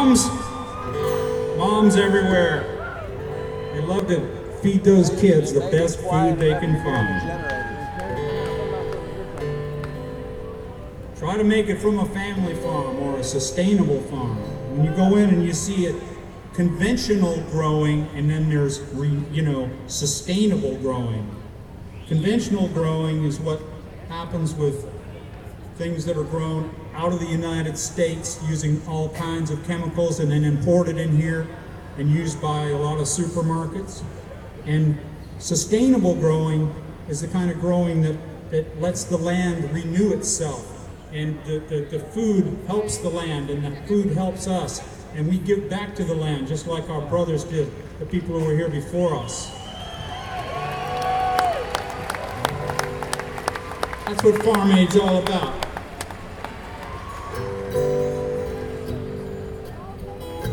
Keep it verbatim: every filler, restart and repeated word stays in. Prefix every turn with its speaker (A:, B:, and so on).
A: Moms, moms everywhere, they love to feed those kids the best food they can find. Try to make it from a family farm or a sustainable farm. When you go in and you see it conventional growing, and then there's re, you know sustainable growing. Conventional growing is what happens with things that are grown out of the United States using all kinds of chemicals and then imported in here and used by a lot of supermarkets. And sustainable growing is the kind of growing that, that lets the land renew itself. And the, the, the food helps the land, and the food helps us. And we give back to the land, just like our brothers did, the people who were here before us. That's what Farm Aid's all about.